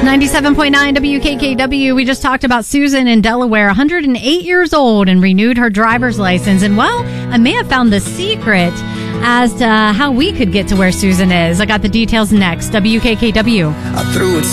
97.9 WKKW. We just talked about Susan in Delaware, 108 years old, and renewed her driver's license. And, well, I may have found the secret as to how we could get to where Susan is. I got the details next. WKKW. I threw it